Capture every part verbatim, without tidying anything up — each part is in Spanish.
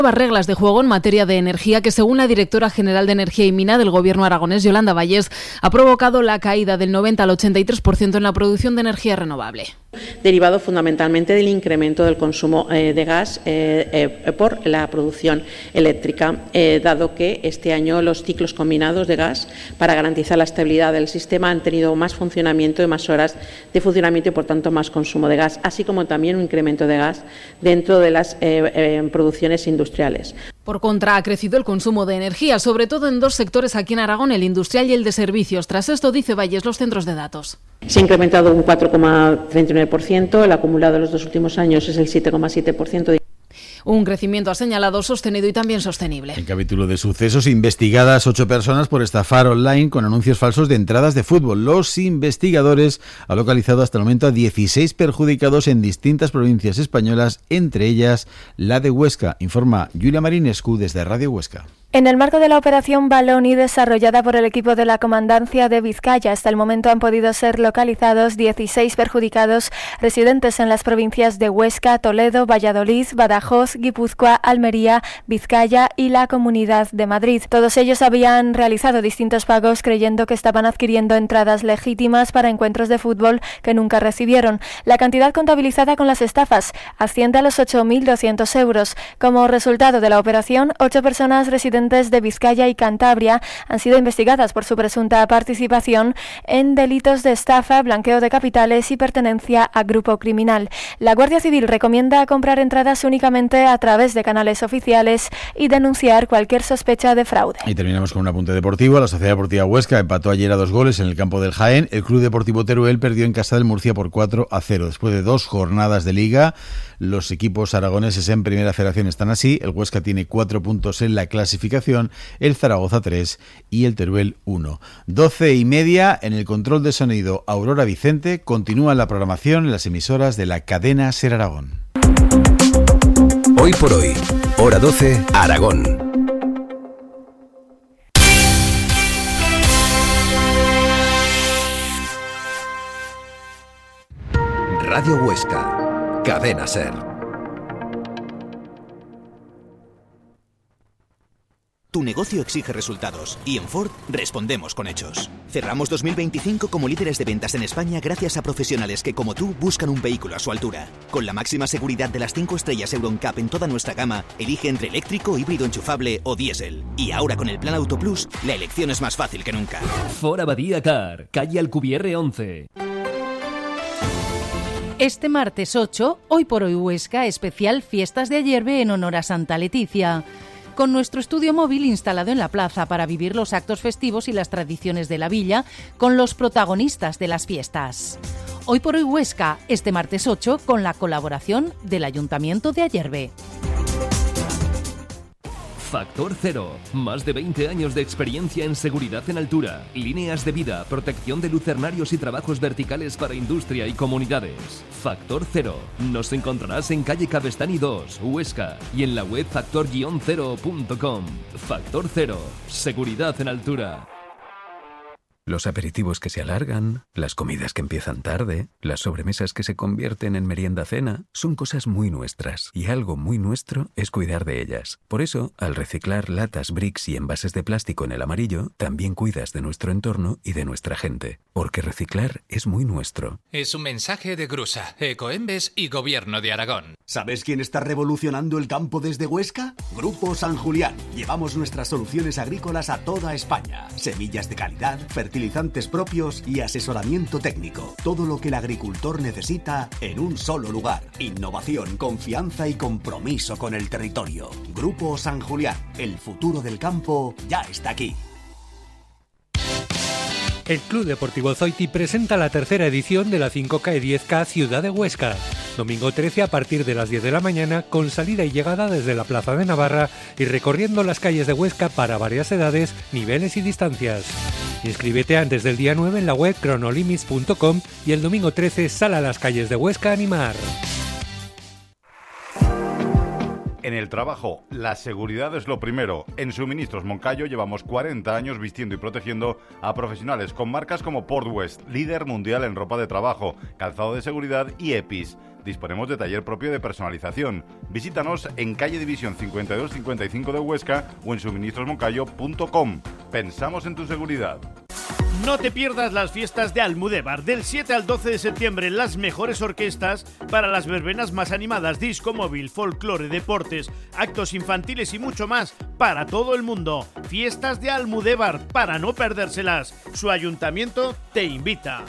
Nuevas reglas de juego en materia de energía que, según la directora general de Energía y Mina del Gobierno aragonés, Yolanda Valles, ha provocado la caída del noventa al ochenta y tres por ciento en la producción de energía renovable. Derivado fundamentalmente del incremento del consumo eh, de gas eh, eh, por la producción eléctrica, eh, dado que este año los ciclos combinados de gas, para garantizar la estabilidad del sistema, han tenido más funcionamiento y más horas de funcionamiento y, por tanto, más consumo de gas, así como también un incremento de gas dentro de las eh, eh, producciones industriales. Por contra, ha crecido el consumo de energía, sobre todo en dos sectores aquí en Aragón, el industrial y el de servicios. Tras esto, dice Valles, los centros de datos. Se ha incrementado un cuatro coma treinta y nueve por ciento, el acumulado de los dos últimos años es el siete coma siete por ciento. Un crecimiento, ha señalado, sostenido y también sostenible. En capítulo de sucesos, investigadas ocho personas por estafar online con anuncios falsos de entradas de fútbol. Los investigadores han localizado hasta el momento a dieciséis perjudicados en distintas provincias españolas, entre ellas la de Huesca, informa Julia Marinescu desde Radio Huesca. En el marco de la operación Baloni desarrollada por el equipo de la Comandancia de Vizcaya, hasta el momento han podido ser localizados dieciséis perjudicados residentes en las provincias de Huesca, Toledo, Valladolid, Badajoz, Guipúzcoa, Almería, Vizcaya y la Comunidad de Madrid. Todos ellos habían realizado distintos pagos creyendo que estaban adquiriendo entradas legítimas para encuentros de fútbol que nunca recibieron. La cantidad contabilizada con las estafas asciende a los ocho mil doscientos euros. Como resultado de la operación, ocho personas residentes de Vizcaya y Cantabria han sido investigadas por su presunta participación en delitos de estafa, blanqueo de capitales y pertenencia a grupo criminal. La Guardia Civil recomienda comprar entradas únicamente a través de canales oficiales y denunciar cualquier sospecha de fraude. Y terminamos con un apunte deportivo. La Sociedad Deportiva Huesca empató ayer a dos goles en el campo del Jaén. El Club Deportivo Teruel perdió en casa del Murcia por cuatro a cero. Después de dos jornadas de liga, los equipos aragoneses en Primera Federación están así. El Huesca tiene cuatro puntos en la clasificación, el Zaragoza tres y el Teruel uno. Doce y media, en el control de sonido Aurora Vicente. Continúa la programación en las emisoras de la cadena Ser Aragón. Hoy por hoy, hora doce, Aragón. Radio Huesca, cadena Ser. Tu negocio exige resultados y en Ford respondemos con hechos. Cerramos dos mil veinticinco como líderes de ventas en España gracias a profesionales que, como tú, buscan un vehículo a su altura. Con la máxima seguridad de las cinco estrellas Euro N C A P en toda nuestra gama, elige entre eléctrico, híbrido enchufable o diésel. Y ahora con el plan Auto Plus, la elección es más fácil que nunca. Ford Abadía Car, calle Alcubierre once. Este martes ocho, Hoy por Hoy Huesca, especial Fiestas de Ayerbe en honor a Santa Leticia, con nuestro estudio móvil instalado en la plaza para vivir los actos festivos y las tradiciones de la villa con los protagonistas de las fiestas. Hoy por Hoy Huesca, este martes ocho, con la colaboración del Ayuntamiento de Ayerbe. Factor Cero. Más de veinte años de experiencia en seguridad en altura, líneas de vida, protección de lucernarios y trabajos verticales para industria y comunidades. Factor Cero. Nos encontrarás en calle Cabestany dos, Huesca, y en la web factor cero punto com. Factor Cero. Seguridad en altura. Los aperitivos que se alargan, las comidas que empiezan tarde, las sobremesas que se convierten en merienda-cena, son cosas muy nuestras, y algo muy nuestro es cuidar de ellas. Por eso, al reciclar latas, bricks y envases de plástico en el amarillo, también cuidas de nuestro entorno y de nuestra gente, porque reciclar es muy nuestro. Es un mensaje de Grusa, Ecoembes y Gobierno de Aragón. ¿Sabes quién está revolucionando el campo desde Huesca? Grupo San Julián. Llevamos nuestras soluciones agrícolas a toda España. Semillas de calidad, fertilizantes propios y asesoramiento técnico. Todo lo que el agricultor necesita en un solo lugar. Innovación, confianza y compromiso con el territorio. Grupo San Julián. El futuro del campo ya está aquí. El Club Deportivo Zoiti presenta la tercera edición de la cinco K y diez K Ciudad de Huesca. Domingo trece a partir de las diez de la mañana, con salida y llegada desde la Plaza de Navarra y recorriendo las calles de Huesca para varias edades, niveles y distancias. Inscríbete antes del día nueve en la web cronolimits punto com y el domingo trece sal a las calles de Huesca a animar. En el trabajo, la seguridad es lo primero. En Suministros Moncayo llevamos cuarenta años vistiendo y protegiendo a profesionales con marcas como Port West, líder mundial en ropa de trabajo, calzado de seguridad y EPIs. Disponemos de taller propio de personalización. Visítanos en calle División cincuenta y dos cincuenta y cinco de Huesca o en suministros moncayo punto com. Pensamos en tu seguridad. No te pierdas las fiestas de Almudévar del siete al doce de septiembre. Las mejores orquestas para las verbenas más animadas, disco móvil, folclore, deportes, actos infantiles y mucho más para todo el mundo. Fiestas de Almudévar, para no perdérselas. Su ayuntamiento te invita.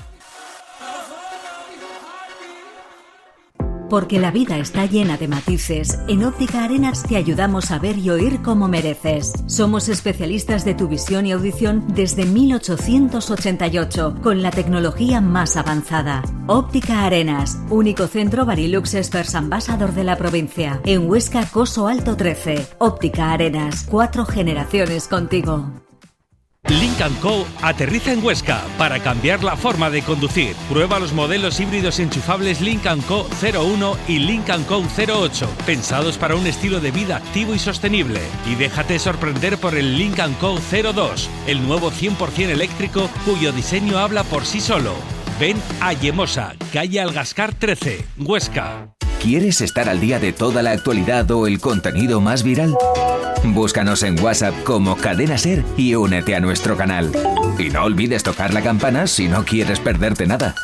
Porque la vida está llena de matices, en Óptica Arenas te ayudamos a ver y oír como mereces. Somos especialistas de tu visión y audición desde mil ochocientos ochenta y ocho, con la tecnología más avanzada. Óptica Arenas, único centro Varilux Experts Ambassador de la provincia. En Huesca, Coso Alto trece. Óptica Arenas, cuatro generaciones contigo. Lynk and Co aterriza en Huesca para cambiar la forma de conducir. Prueba los modelos híbridos enchufables Lynk and Co cero uno y Lynk and Co cero ocho, pensados para un estilo de vida activo y sostenible. Y déjate sorprender por el Lynk and Co cero dos, el nuevo cien por ciento eléctrico cuyo diseño habla por sí solo. Ven a Yemosa, calle Algascar trece, Huesca. ¿Quieres estar al día de toda la actualidad o el contenido más viral? Búscanos en WhatsApp como Cadena Ser y únete a nuestro canal. Y no olvides tocar la campana si no quieres perderte nada.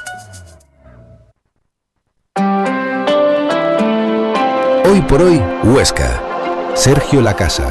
Hoy por hoy, Huesca. Sergio Lacasa.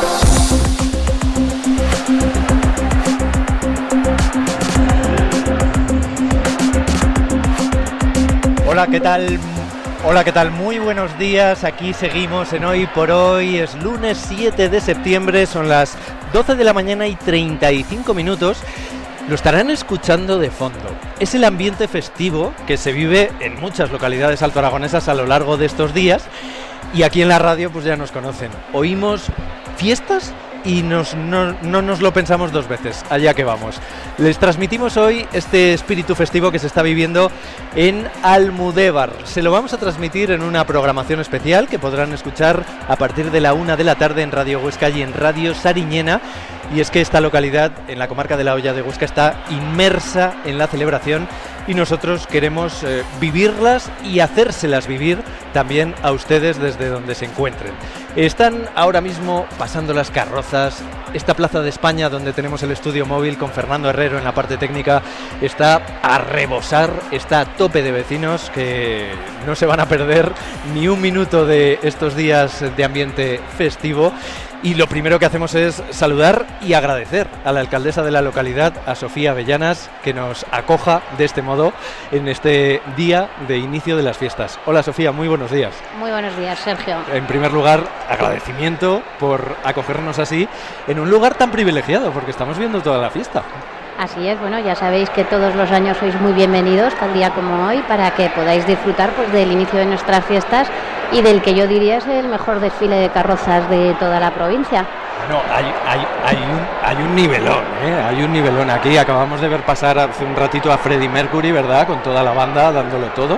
Hola, ¿qué tal? Hola, ¿qué tal? Muy buenos días, aquí seguimos en Hoy por Hoy, es lunes siete de septiembre, son las doce de la mañana y treinta y cinco minutos, lo estarán escuchando de fondo. Es el ambiente festivo que se vive en muchas localidades altoaragonesas a lo largo de estos días y aquí en la radio pues ya nos conocen, oímos fiestas y nos, no, no nos lo pensamos dos veces, allá que vamos. Les transmitimos hoy este espíritu festivo que se está viviendo en Almudévar. Se lo vamos a transmitir en una programación especial que podrán escuchar a partir de la una de la tarde en Radio Huesca y en Radio Sariñena. Y es que esta localidad, en la comarca de la Hoya de Huesca, está inmersa en la celebración y nosotros queremos eh, vivirlas y hacérselas vivir también a ustedes desde donde se encuentren. Están ahora mismo pasando las carrozas. Esta Plaza de España, donde tenemos el estudio móvil con Fernando Herrero en la parte técnica, está a rebosar, está a tope de vecinos que no se van a perder ni un minuto de estos días de ambiente festivo. Y lo primero que hacemos es saludar y agradecer a la alcaldesa de la localidad, a Sofía Avellanas, que nos acoja de este modo en este día de inicio de las fiestas. Hola Sofía, muy buenos días. Muy buenos días, Sergio. En primer lugar, agradecimiento por acogernos así en un lugar tan privilegiado, porque estamos viendo toda la fiesta. Así es, bueno, ya sabéis que todos los años sois muy bienvenidos, tal día como hoy, para que podáis disfrutar pues del inicio de nuestras fiestas y del que yo diría es el mejor desfile de carrozas de toda la provincia. Bueno, hay, hay, hay, un, hay un nivelón, ¿eh? Hay un nivelón aquí. Acabamos de ver pasar hace un ratito a Freddie Mercury, ¿verdad? Con toda la banda dándolo todo.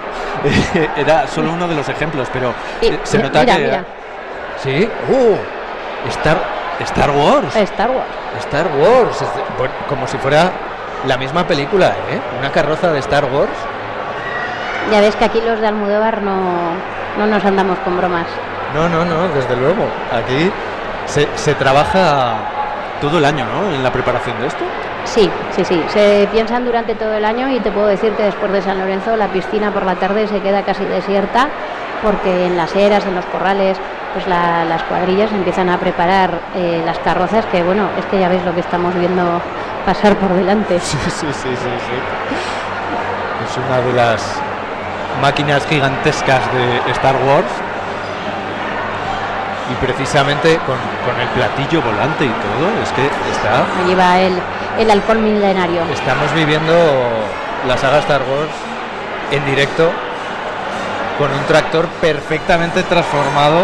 Era solo uno de los ejemplos, pero sí, se nota mira, que... Mira. ¿Sí? ¡Uh! Star, Star Wars. Star Wars. Star Wars. Bueno, como si fuera la misma película, ¿eh? Una carroza de Star Wars. Ya ves que aquí los de Almudévar no, no nos andamos con bromas. No, no, no, desde luego. Aquí se, se trabaja todo el año, ¿no? En la preparación de esto. Sí, sí, sí. Se piensan durante todo el año y te puedo decir que después de San Lorenzo la piscina por la tarde se queda casi desierta porque en las eras, en los corrales, pues la, las cuadrillas empiezan a preparar eh, las carrozas que, bueno, es que ya veis lo que estamos viendo pasar por delante. Sí, sí, sí, sí, sí. Es una de las máquinas gigantescas de Star Wars y precisamente con, con el platillo volante y todo, es que está... Allí va el, el halcón milenario. Estamos viviendo la saga Star Wars en directo con un tractor perfectamente transformado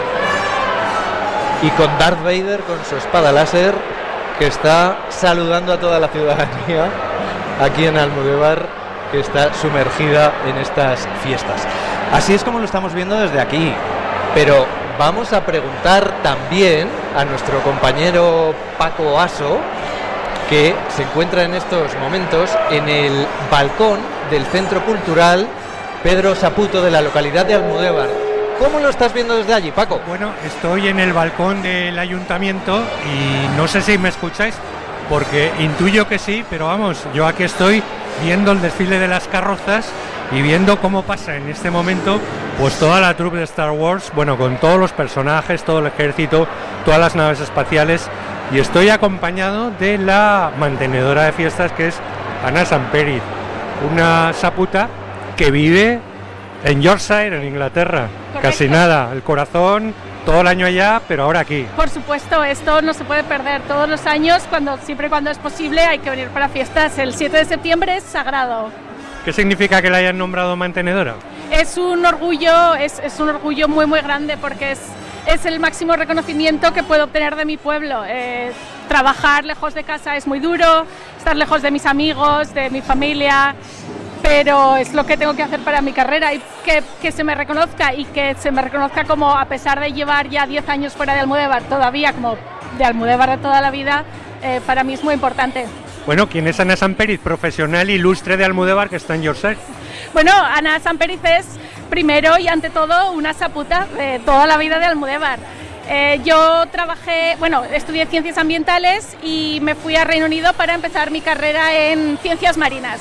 y con Darth Vader con su espada láser que está saludando a toda la ciudadanía aquí en Almudévar, que está sumergida en estas fiestas. Así es como lo estamos viendo desde aquí, pero vamos a preguntar también a nuestro compañero Paco Aso, que se encuentra en estos momentos en el balcón del Centro Cultural Pedro Saputo de la localidad de Almudévar. ¿Cómo lo estás viendo desde allí, Paco? Bueno, estoy en el balcón del ayuntamiento y no sé si me escucháis, porque intuyo que sí, pero vamos, yo aquí estoy viendo el desfile de las carrozas y viendo cómo pasa en este momento pues toda la troupe de Star Wars, bueno, con todos los personajes, todo el ejército, todas las naves espaciales, y estoy acompañado de la mantenedora de fiestas, que es Ana Samperi, una saputa que vive en Yorkshire, en Inglaterra. Correcto. Casi nada, el corazón todo el año allá, pero ahora aquí. Por supuesto, esto no se puede perder todos los años, cuando siempre y cuando es posible hay que venir para fiestas. El siete de septiembre es sagrado. ¿Qué significa que la hayan nombrado mantenedora? Es un orgullo, es, es un orgullo muy muy grande, porque es es el máximo reconocimiento que puedo obtener de mi pueblo. Eh, trabajar lejos de casa es muy duro, estar lejos de mis amigos, de mi familia, pero es lo que tengo que hacer para mi carrera, y que, que se me reconozca y que se me reconozca como, a pesar de llevar ya diez años fuera de Almudévar, todavía como de Almudévar de toda la vida, eh, para mí es muy importante. Bueno, ¿quién es Ana Samperiz, profesional ilustre de Almudévar que está en Yorkshire? Bueno, Ana Samperiz es, primero y ante todo, una saputa de toda la vida de Almudévar. Eh, yo trabajé, bueno, estudié Ciencias Ambientales y me fui a Reino Unido para empezar mi carrera en Ciencias Marinas.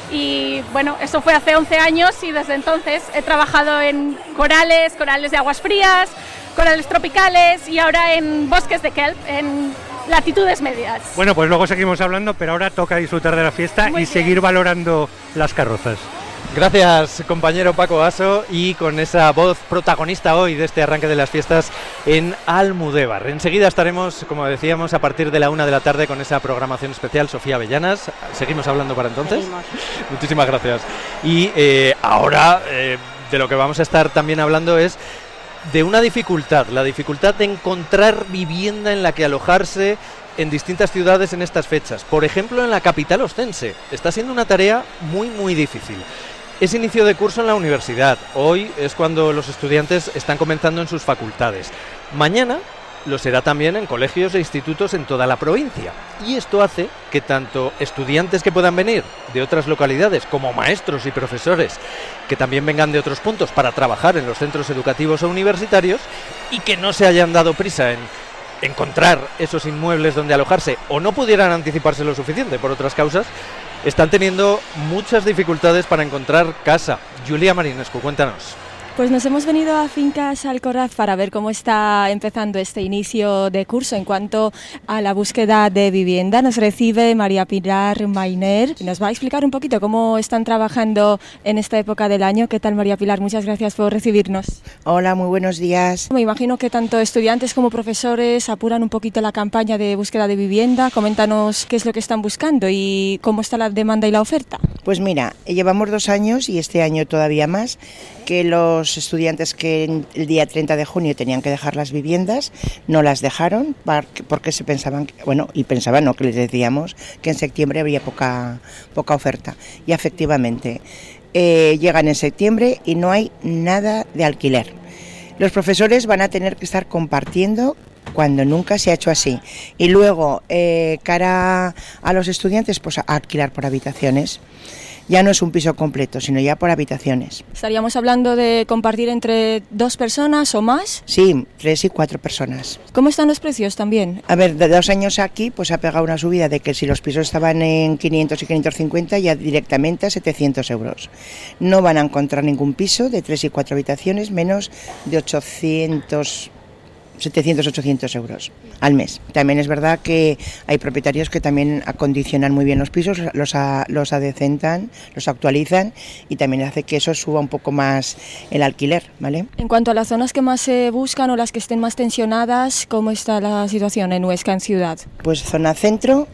Y bueno, eso fue hace once años y desde entonces he trabajado en corales, corales de aguas frías, corales tropicales y ahora en bosques de kelp, en latitudes medias. Bueno, pues luego seguimos hablando, pero ahora toca disfrutar de la fiesta Muy y bien. seguir valorando las carrozas. Gracias, compañero Paco Aso, y con esa voz protagonista hoy de este arranque de las fiestas en Almudévar. Enseguida estaremos, como decíamos, a partir de la una de la tarde con esa programación especial. Sofía Avellanas, ¿seguimos hablando para entonces? Seguimos. Muchísimas gracias. Y eh, ahora eh, de lo que vamos a estar también hablando es de una dificultad, la dificultad de encontrar vivienda en la que alojarse en distintas ciudades en estas fechas. Por ejemplo, en la capital ostense. Está siendo una tarea muy, muy difícil. Es inicio de curso en la universidad. Hoy es cuando los estudiantes están comenzando en sus facultades. Mañana lo será también en colegios e institutos en toda la provincia. Y esto hace que tanto estudiantes que puedan venir de otras localidades, como maestros y profesores que también vengan de otros puntos para trabajar en los centros educativos o universitarios, y que no se hayan dado prisa en encontrar esos inmuebles donde alojarse, o no pudieran anticiparse lo suficiente por otras causas, están teniendo muchas dificultades para encontrar casa. Julia Marinescu, cuéntanos. Pues nos hemos venido a Fincas Alcoraz para ver cómo está empezando este inicio de curso en cuanto a la búsqueda de vivienda. Nos recibe María Pilar Mainer y nos va a explicar un poquito cómo están trabajando en esta época del año. ¿Qué tal, María Pilar? Muchas gracias por recibirnos. Hola, muy buenos días. Me imagino que tanto estudiantes como profesores apuran un poquito la campaña de búsqueda de vivienda. Coméntanos qué es lo que están buscando y cómo está la demanda y la oferta. Pues mira, llevamos dos años y este año todavía más, que los estudiantes que el día treinta de junio tenían que dejar las viviendas no las dejaron porque se pensaban, que, bueno, y pensaban, no, que les decíamos que en septiembre habría poca, poca oferta. Y efectivamente, eh, llegan en septiembre y no hay nada de alquiler. Los profesores van a tener que estar compartiendo cuando nunca se ha hecho así. Y luego, eh, cara a los estudiantes, pues a alquilar por habitaciones. Ya no es un piso completo, sino ya por habitaciones. ¿Estaríamos hablando de compartir entre dos personas o más? Sí, tres y cuatro personas. ¿Cómo están los precios también? A ver, de dos años aquí pues ha pegado una subida de que si los pisos estaban en quinientos y quinientos cincuenta, ya directamente a setecientos euros. No van a encontrar ningún piso de tres y cuatro habitaciones menos de ochocientos, setecientos, ochocientos euros al mes. También es verdad que hay propietarios que también acondicionan muy bien los pisos, los, a, los adecentan, los actualizan, y también hace que eso suba un poco más el alquiler, ¿vale? En cuanto a las zonas que más se buscan o las que estén más tensionadas, ¿cómo está la situación en Huesca, en ciudad? Pues zona centro.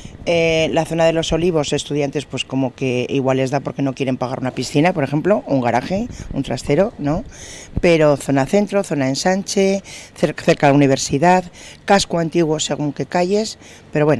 Eh, la zona de los Olivos, estudiantes pues como que igual les da porque no quieren pagar una piscina, por ejemplo, un garaje, un trastero, ¿no? Pero zona centro, zona ensanche, cerca, cerca de la universidad, casco antiguo según qué calles, pero bueno,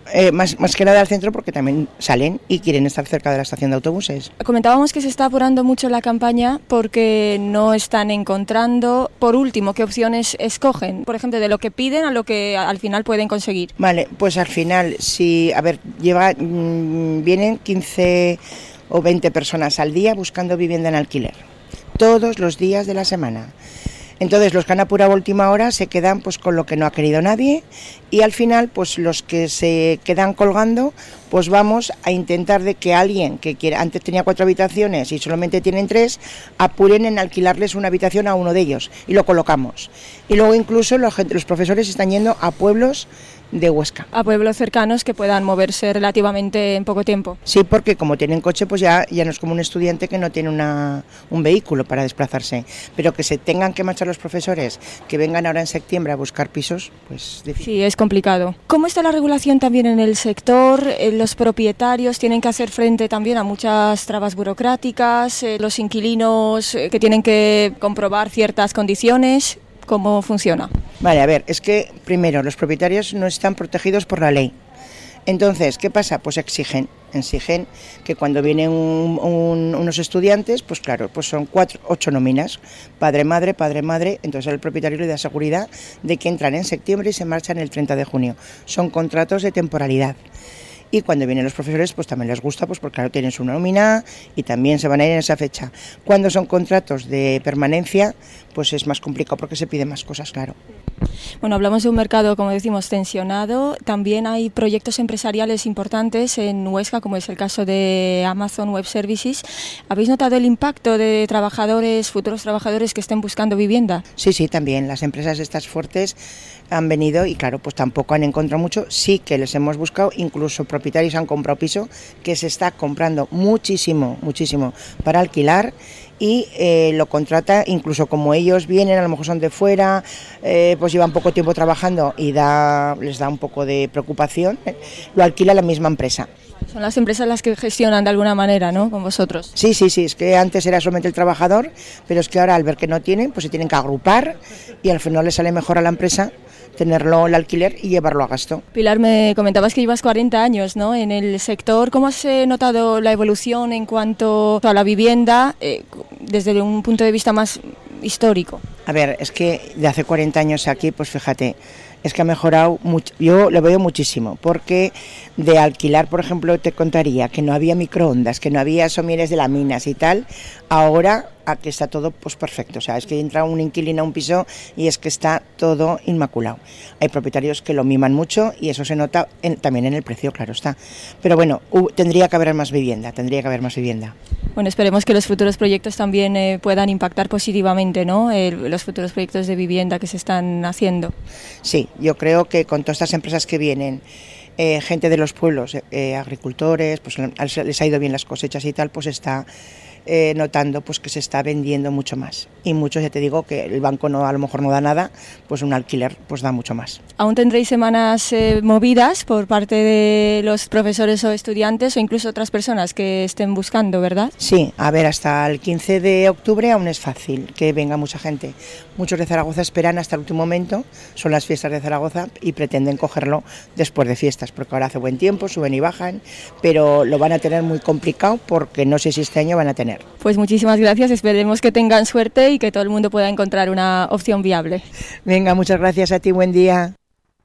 eh, más, más que nada al centro porque también salen y quieren estar cerca de la estación de autobuses. Comentábamos que se está apurando mucho la campaña porque no están encontrando, por último, qué opciones escogen, por ejemplo, de lo que piden a lo que al final pueden conseguir. Vale, pues al final, si, a ver, lleva, mmm, vienen quince o veinte personas al día buscando vivienda en alquiler, todos los días de la semana. Entonces los que han apurado a última hora se quedan pues con lo que no ha querido nadie y al final pues los que se quedan colgando pues vamos a intentar de que alguien que quiera, antes tenía cuatro habitaciones y solamente tienen tres, apuren en alquilarles una habitación a uno de ellos y lo colocamos. Y luego incluso los, los profesores están yendo a pueblos de Huesca. A pueblos cercanos que puedan moverse relativamente en poco tiempo. Sí, porque como tienen coche, pues ya, ya no es como un estudiante que no tiene una, un vehículo para desplazarse. Pero que se tengan que marchar los profesores, que vengan ahora en septiembre a buscar pisos, pues difícil. Sí, es complicado. ¿Cómo está la regulación también en el sector? Los propietarios tienen que hacer frente también a muchas trabas burocráticas, los inquilinos que tienen que comprobar ciertas condiciones. ¿Cómo funciona? Vale, a ver, es que primero los propietarios no están protegidos por la ley. Entonces, ¿qué pasa? Pues exigen, exigen que cuando vienen un, un, unos estudiantes, pues claro, pues son cuatro, ocho nóminas, padre, madre, padre, madre, entonces el propietario le da seguridad de que entran en septiembre y se marchan el treinta de junio. Son contratos de temporalidad. Y cuando vienen los profesores, pues también les gusta, pues porque claro, tienen su nómina y también se van a ir en esa fecha. Cuando son contratos de permanencia, pues es más complicado porque se piden más cosas, claro. Bueno, hablamos de un mercado, como decimos, tensionado. También hay proyectos empresariales importantes en Huesca, como es el caso de Amazon Web Services. ¿Habéis notado el impacto de trabajadores, futuros trabajadores que estén buscando vivienda? Sí, sí, también. Las empresas estas fuertes han venido y claro, pues tampoco han encontrado mucho. Sí que les hemos buscado, incluso propietarios han comprado piso, que se está comprando muchísimo, muchísimo para alquilar. Y eh, lo contrata, incluso como ellos vienen, a lo mejor son de fuera, eh, pues llevan poco tiempo trabajando y da, les da un poco de preocupación, eh, lo alquila la misma empresa. Son las empresas las que gestionan de alguna manera, ¿no?, con vosotros. Sí, sí, sí, es que antes era solamente el trabajador, pero es que ahora al ver que no tienen, pues se tienen que agrupar y al final les sale mejor a la empresa tenerlo el alquiler y llevarlo a gasto. Pilar, me comentabas que llevas cuarenta años, ¿no?, en el sector. ¿Cómo has eh, notado la evolución en cuanto a la vivienda eh, desde un punto de vista más histórico? A ver, es que de hace cuarenta años aquí, pues fíjate, es que ha mejorado mucho. Yo lo veo muchísimo, porque de alquilar, por ejemplo, te contaría que no había microondas, que no había somieres de láminas y tal, ahora aquí está todo pues perfecto. O sea, es que entra un inquilino a un piso y es que está todo inmaculado. Hay propietarios que lo miman mucho y eso se nota en, también en el precio, claro está. Pero bueno, uh, tendría que haber más vivienda, tendría que haber más vivienda. Bueno, esperemos que los futuros proyectos también eh, puedan impactar positivamente, ¿no?, el, los futuros proyectos de vivienda que se están haciendo. Sí, yo creo que con todas estas empresas que vienen, eh, gente de los pueblos, eh, agricultores, pues les ha ido bien las cosechas y tal, pues está eh, notando pues que se está vendiendo mucho más. Y muchos, ya te digo, que el banco no a lo mejor no da nada, pues un alquiler pues da mucho más. ¿Aún tendréis semanas eh, movidas por parte de los profesores o estudiantes o incluso otras personas que estén buscando, verdad? Sí, a ver, hasta el quince de octubre aún es fácil que venga mucha gente. Muchos de Zaragoza esperan hasta el último momento, son las fiestas de Zaragoza y pretenden cogerlo después de fiestas, porque ahora hace buen tiempo, suben y bajan, pero lo van a tener muy complicado porque no sé si este año van a tener. Pues muchísimas gracias, esperemos que tengan suerte y que todo el mundo pueda encontrar una opción viable. Venga, muchas gracias a ti, buen día.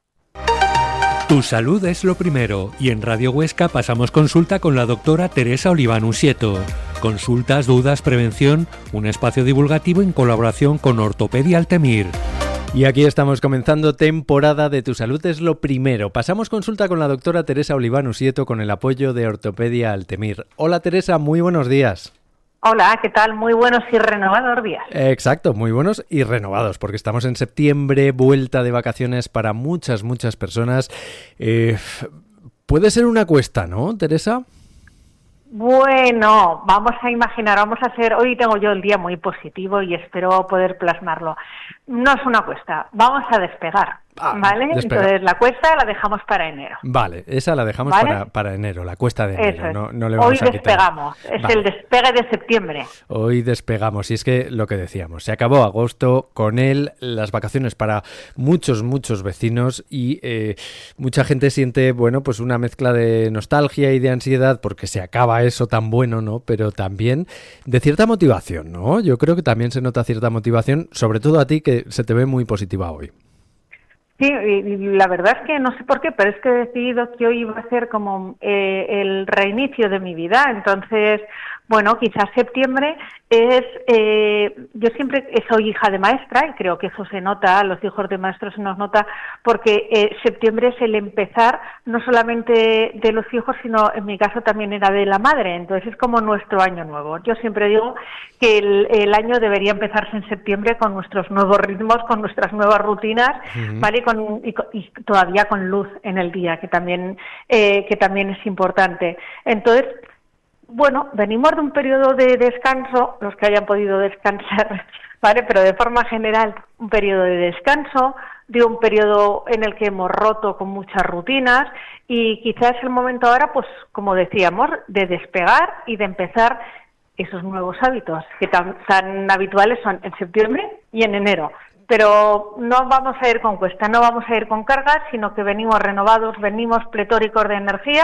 Tu salud es lo primero y en Radio Huesca pasamos consulta con la doctora Teresa Oliván Usieto. Consultas, dudas, prevención, un espacio divulgativo en colaboración con Ortopedia Altemir. Y aquí estamos comenzando temporada de Tu Salud es lo primero. Pasamos consulta con la doctora Teresa Oliván Usieto con el apoyo de Ortopedia Altemir. Hola Teresa, muy buenos días. Hola, ¿qué tal? Muy buenos y renovadores días. Exacto, muy buenos y renovados, porque estamos en septiembre, vuelta de vacaciones para muchas, muchas personas. Eh, puede ser una cuesta, ¿no, Teresa? Bueno, vamos a imaginar, vamos a hacer, hoy tengo yo el día muy positivo y espero poder plasmarlo. No es una cuesta, vamos a despegar. Ah, ¿vale? despega. Entonces la cuesta la dejamos para enero. Vale, esa la dejamos ¿Vale? para, para enero, la cuesta de enero. Eso es. No, no le Hoy vamos a quitar. despegamos, es Vale. el despegue de septiembre. Hoy despegamos, y es que lo que decíamos, se acabó agosto, con él las vacaciones para muchos, muchos vecinos, y eh, mucha gente siente, bueno, pues una mezcla de nostalgia y de ansiedad porque se acaba eso tan bueno, ¿no? Pero también de cierta motivación, ¿no? Yo creo que también se nota cierta motivación, sobre todo a ti, que se te ve muy positiva hoy. Sí, y la verdad es que no sé por qué, pero es que he decidido que hoy iba a ser como eh, el reinicio de mi vida. Entonces, bueno, quizás septiembre es... Eh, yo siempre soy hija de maestra y creo que eso se nota, a los hijos de maestros se nos nota, porque eh, septiembre es el empezar no solamente de los hijos, sino en mi caso también era de la madre. Entonces es como nuestro año nuevo. Yo siempre digo que el, el año debería empezarse en septiembre con nuestros nuevos ritmos, con nuestras nuevas rutinas, uh-huh. ¿vale? Con, y, y todavía con luz en el día, que también, eh, que también es importante. Entonces, bueno, venimos de un periodo de descanso, los que hayan podido descansar, ¿vale? Pero de forma general, un periodo de descanso, de un periodo en el que hemos roto con muchas rutinas, y quizás es el momento ahora, pues, como decíamos, de despegar y de empezar esos nuevos hábitos que tan, tan habituales son en septiembre y en enero. Pero no vamos a ir con cuesta, no vamos a ir con cargas, sino que venimos renovados, venimos pletóricos de energía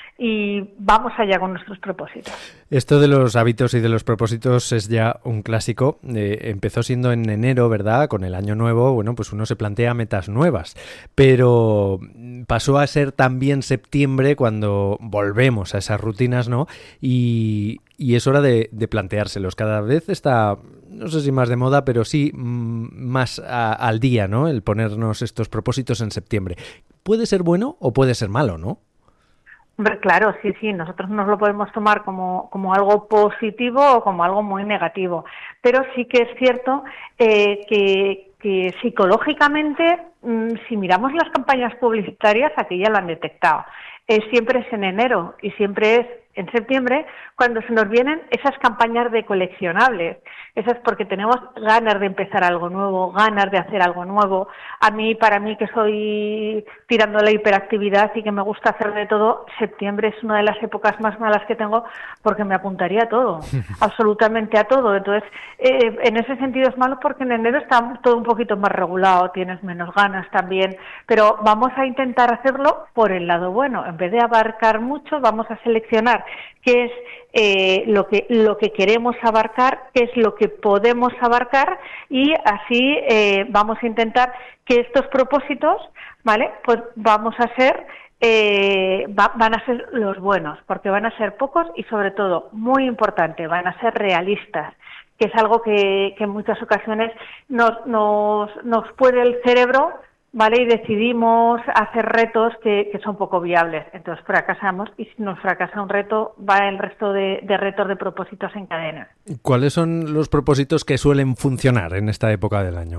y vamos allá con nuestros propósitos. Esto de los hábitos y de los propósitos es ya un clásico. Eh, empezó siendo en enero, ¿verdad? Con el año nuevo, bueno, pues uno se plantea metas nuevas. Pero pasó a ser también septiembre cuando volvemos a esas rutinas, ¿no? Y, y es hora de, de planteárselos. Cada vez está, no sé si más de moda, pero sí mmm, más a, al día, ¿no? El ponernos estos propósitos en septiembre. Puede ser bueno o puede ser malo, ¿no? Hombre, claro, sí, sí, nosotros nos lo podemos tomar como, como algo positivo o como algo muy negativo, pero sí que es cierto eh, que, que psicológicamente, mmm, si miramos las campañas publicitarias, aquí ya lo han detectado, eh, siempre es en enero y siempre es en septiembre cuando se nos vienen esas campañas de coleccionables. Eso es porque tenemos ganas de empezar algo nuevo, ganas de hacer algo nuevo. A mí, para mí que soy tirando la hiperactividad y que me gusta hacer de todo, septiembre es una de las épocas más malas que tengo porque me apuntaría a todo, absolutamente a todo. Entonces, eh, en ese sentido es malo porque en enero está todo un poquito más regulado, tienes menos ganas también, pero vamos a intentar hacerlo por el lado bueno. En vez de abarcar mucho, vamos a seleccionar qué es eh, lo que lo que queremos abarcar, qué es lo que podemos abarcar, y así eh, vamos a intentar que estos propósitos, ¿vale? Pues vamos a ser eh, va, van a ser los buenos, porque van a ser pocos y sobre todo, muy importante, van a ser realistas, que es algo que, que en muchas ocasiones nos, nos, nos puede el cerebro, ¿vale? Y decidimos hacer retos que, que son poco viables. Entonces fracasamos, y si nos fracasa un reto, va el resto de, de retos de propósitos en cadena. ¿Cuáles son los propósitos que suelen funcionar en esta época del año?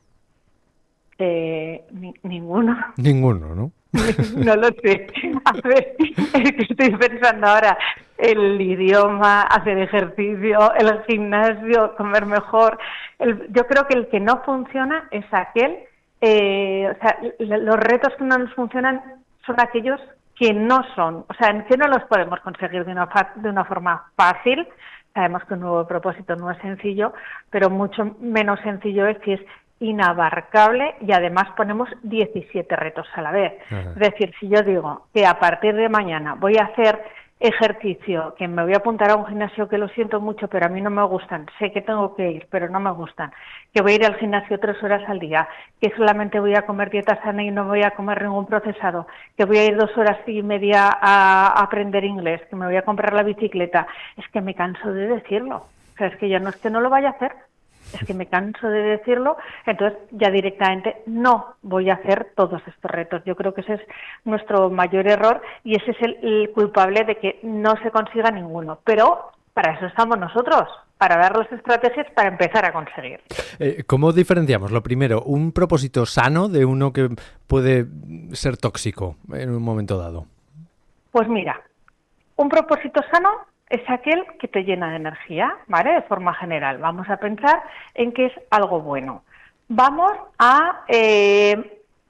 Eh, ni, ninguno. Ninguno, ¿no? No lo sé. A ver, es que estoy pensando ahora, el idioma, hacer ejercicio, el gimnasio, comer mejor. El, yo creo que el que no funciona es aquel... Eh, o sea, los retos que no nos funcionan son aquellos que no son, o sea, que no los podemos conseguir de una, de una forma fácil. Sabemos que un nuevo propósito no es sencillo, pero mucho menos sencillo es que es inabarcable y además ponemos diecisiete retos a la vez. Ajá. Es decir, si yo digo que a partir de mañana voy a hacer ejercicio, que me voy a apuntar a un gimnasio que lo siento mucho, pero a mí no me gustan, sé que tengo que ir, pero no me gustan, que voy a ir al gimnasio tres horas al día, que solamente voy a comer dieta sana y no voy a comer ningún procesado, que voy a ir dos horas y media a aprender inglés, que me voy a comprar la bicicleta, es que me canso de decirlo. O sea, es que ya no es que no lo vaya a hacer, es que me canso de decirlo, entonces ya directamente no voy a hacer todos estos retos. Yo creo que ese es nuestro mayor error y ese es el, el culpable de que no se consiga ninguno. Pero para eso estamos nosotros, para dar las estrategias para empezar a conseguir. Eh, ¿Cómo diferenciamos? Lo primero, un propósito sano de uno que puede ser tóxico en un momento dado. Pues mira, un propósito sano es aquel que te llena de energía, ¿vale? De forma general. Vamos a pensar en que es algo bueno. Vamos a eh,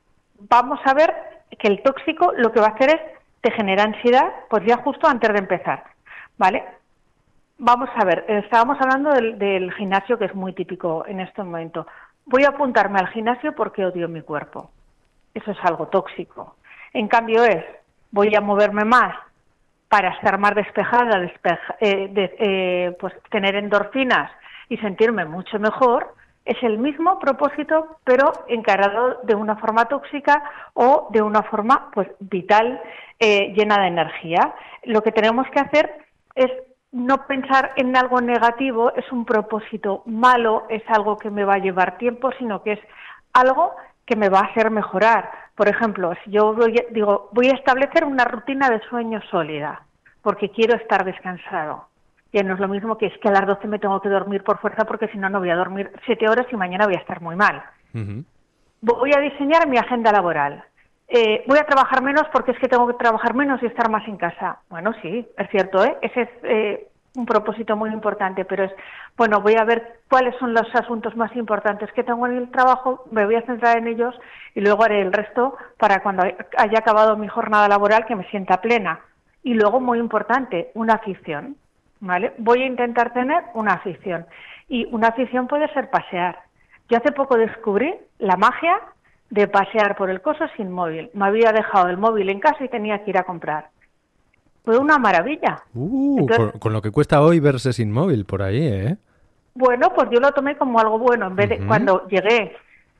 vamos a ver que el tóxico lo que va a hacer es te genera ansiedad, pues ya justo antes de empezar, ¿vale? Vamos a ver, estábamos hablando del, del gimnasio, que es muy típico en este momento. Voy a apuntarme al gimnasio porque odio mi cuerpo. Eso es algo tóxico. En cambio es, voy a moverme más para estar más despejada, despeja, eh, de, eh, pues tener endorfinas y sentirme mucho mejor. Es el mismo propósito, pero encarado de una forma tóxica o de una forma pues vital, eh, llena de energía. Lo que tenemos que hacer es no pensar en algo negativo, es un propósito malo, es algo que me va a llevar tiempo, sino que es algo que me va a hacer mejorar. Por ejemplo, si yo voy, digo, voy a establecer una rutina de sueño sólida, porque quiero estar descansado. Ya no es lo mismo que es que a las doce me tengo que dormir por fuerza, porque si no, no voy a dormir siete horas y mañana voy a estar muy mal. Uh-huh. Voy a diseñar mi agenda laboral. Eh, voy a trabajar menos porque es que tengo que trabajar menos y estar más en casa. Bueno, sí, es cierto, ¿eh? Ese es eh, un propósito muy importante, pero es, bueno, voy a ver cuáles son los asuntos más importantes que tengo en el trabajo, me voy a centrar en ellos y luego haré el resto para cuando haya acabado mi jornada laboral que me sienta plena. Y luego, muy importante, una afición, ¿vale? Voy a intentar tener una afición. Y una afición puede ser pasear. Yo hace poco descubrí la magia de pasear por el coso sin móvil. Me había dejado el móvil en casa y tenía que ir a comprar. Fue una maravilla. Uh, Entonces, con, con lo que cuesta hoy verse sin móvil por ahí, ¿eh? Bueno, pues yo lo tomé como algo bueno. En vez de uh-huh. cuando llegué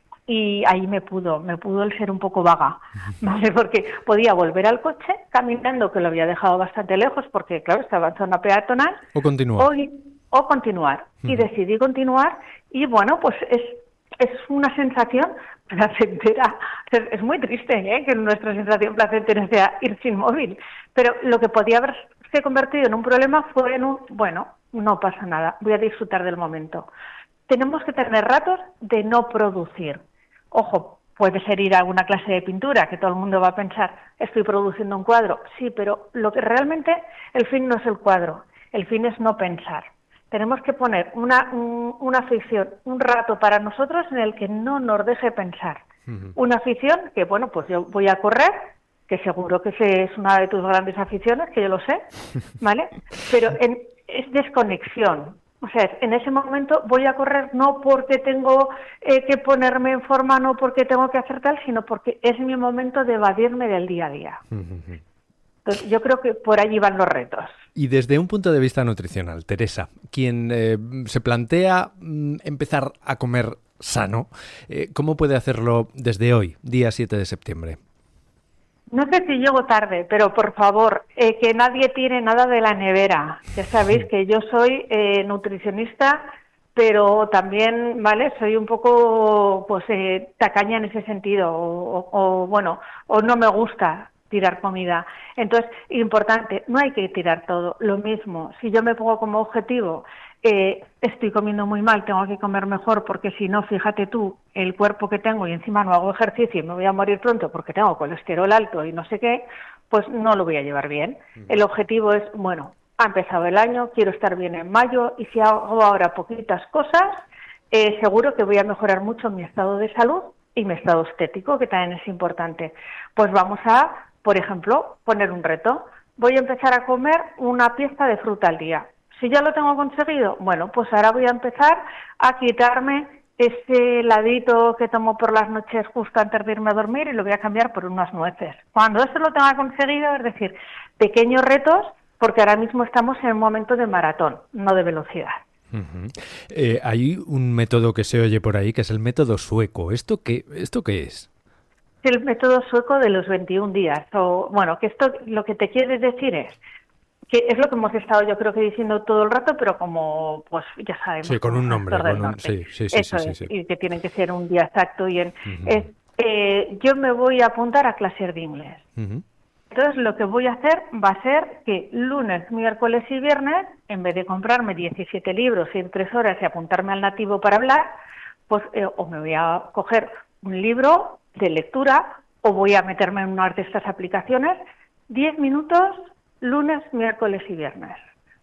y ahí me pudo, me pudo el ser un poco vaga, ¿vale? Porque podía volver al coche caminando, que lo había dejado bastante lejos, porque claro, estaba en zona peatonal. O continuar. O, o continuar. Uh-huh. Y decidí continuar y bueno, pues es es una sensación placentera. Es muy triste, ¿eh?, que nuestra sensación placentera sea ir sin móvil. Pero lo que podía haberse convertido en un problema fue en un, bueno, no pasa nada, voy a disfrutar del momento. Tenemos que tener ratos de no producir. Ojo, puede ser ir a una clase de pintura, que todo el mundo va a pensar, estoy produciendo un cuadro. Sí, pero lo que realmente, el fin no es el cuadro, el fin es no pensar. Tenemos que poner una, un, una afición, un rato para nosotros en el que no nos deje pensar. Uh-huh. Una afición que, bueno, pues yo voy a correr, que seguro que es una de tus grandes aficiones, que yo lo sé, ¿vale? Pero en, es desconexión. O sea, en ese momento voy a correr no porque tengo eh, que ponerme en forma, no porque tengo que hacer tal, sino porque es mi momento de evadirme del día a día. Uh-huh. Entonces, yo creo que por allí van los retos. Y desde un punto de vista nutricional, Teresa, quien eh, se plantea mm, empezar a comer sano, eh, ¿cómo puede hacerlo desde hoy, día siete de septiembre? No sé si llego tarde, pero por favor, eh, que nadie tire nada de la nevera. Ya sabéis que yo soy eh, nutricionista, pero también, ¿vale? Soy un poco, pues, eh, tacaña en ese sentido, o, o, o bueno, o no me gusta tirar comida. Entonces, importante, no hay que tirar todo. Lo mismo, si yo me pongo como objetivo, eh, estoy comiendo muy mal, tengo que comer mejor, porque si no, fíjate tú, el cuerpo que tengo y encima no hago ejercicio y me voy a morir pronto porque tengo colesterol alto y no sé qué, pues no lo voy a llevar bien. El objetivo es, bueno, ha empezado el año, quiero estar bien en mayo y si hago ahora poquitas cosas, eh, seguro que voy a mejorar mucho mi estado de salud y mi estado estético, que también es importante. Pues vamos a, por ejemplo, poner un reto. Voy a empezar a comer una pieza de fruta al día. Si ya lo tengo conseguido, bueno, pues ahora voy a empezar a quitarme ese heladito que tomo por las noches justo antes de irme a dormir y lo voy a cambiar por unas nueces. Cuando esto lo tenga conseguido, es decir, pequeños retos, porque ahora mismo estamos en un momento de maratón, no de velocidad. Uh-huh. Eh, hay un método que se oye por ahí, que es el método sueco. ¿Esto qué, esto qué es? El método sueco de los veintiún días. O, bueno, que esto lo que te quiere decir es que es lo que hemos estado yo creo que diciendo todo el rato, pero como, pues ya sabemos. Sí, con un nombre. Con un, sí, sí, sí, Eso sí, es, sí, sí. Y que tienen que ser un día exacto. Y en, Uh-huh. es, eh, yo me voy a apuntar a clases de inglés. Uh-huh. Entonces, lo que voy a hacer va a ser que lunes, miércoles y viernes, en vez de comprarme diecisiete libros, ir tres horas y apuntarme al nativo para hablar, pues eh, o me voy a coger un libro de lectura o voy a meterme en una de estas aplicaciones, diez minutos, lunes, miércoles y viernes.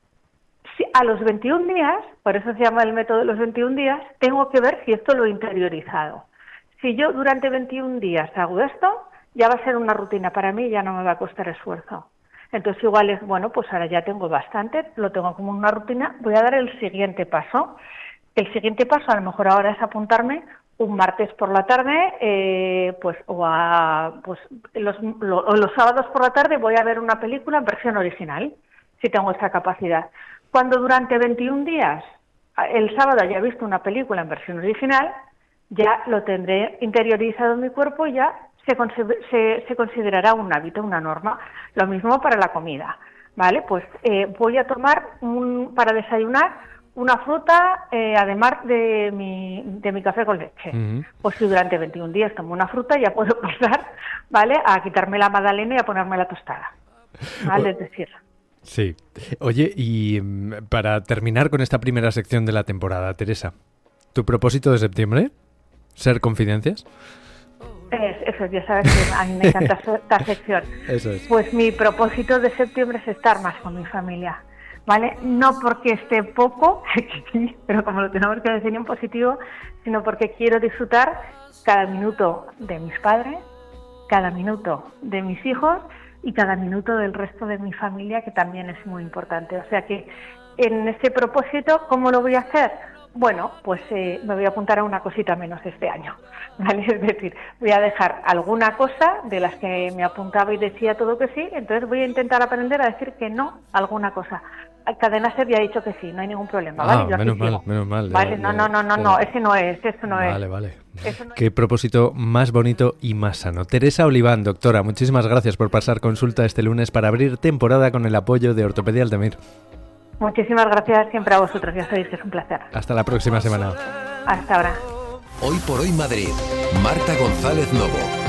Si a los veintiún días, por eso se llama el método de los veintiún días, tengo que ver si esto lo he interiorizado. Si yo durante veintiún días hago esto, ya va a ser una rutina para mí, ya no me va a costar esfuerzo. Entonces igual es, bueno, pues ahora ya tengo bastante, lo tengo como una rutina, voy a dar el siguiente paso. El siguiente paso a lo mejor ahora es apuntarme un martes por la tarde, eh, pues o a, pues los, lo, o los sábados por la tarde voy a ver una película en versión original, si tengo esa capacidad. Cuando durante veintiún días, el sábado haya visto una película en versión original, ya lo tendré interiorizado en mi cuerpo y ya se, se, se considerará un hábito, una norma. Lo mismo para la comida, ¿vale? Pues eh, voy a tomar un, para desayunar una fruta, eh, además de mi, de mi café con leche. Uh-huh. Pues si durante veintiún días tomo una fruta, ya puedo pasar, ¿vale?, a quitarme la magdalena y a ponerme la tostada, ¿vale? Es decir... Sí. Oye, y para terminar con esta primera sección de la temporada, Teresa, ¿tu propósito de septiembre? ¿Ser confidencias? Es, eso, ya sabes que a mí me encanta esta sección. Eso es. Pues mi propósito de septiembre es estar más con mi familia, ¿vale? No porque esté poco, pero como lo tenemos que decir en positivo, sino porque quiero disfrutar cada minuto de mis padres, cada minuto de mis hijos y cada minuto del resto de mi familia, que también es muy importante. O sea que en este propósito, ¿cómo lo voy a hacer? Bueno, pues eh, me voy a apuntar a una cosita menos este año, ¿vale? Es decir, voy a dejar alguna cosa de las que me apuntaba y decía todo que sí, entonces voy a intentar aprender a decir que no a alguna cosa. Cadena Ser ya ha dicho que sí, no hay ningún problema, ¿vale? Ah, Yo menos mal, sigo. menos mal. Vale, ya, no, ya, no, no, no, ya. no, ese no es, eso no vale, es. Vale, vale. No Qué propósito más bonito y más sano. Teresa Oliván, doctora, muchísimas gracias por pasar consulta este lunes para abrir temporada con el apoyo de Ortopedia Altemir. Muchísimas gracias siempre a vosotros, ya sabéis que es un placer. Hasta la próxima semana. Hasta ahora. Hoy por hoy Madrid. Marta González Novo.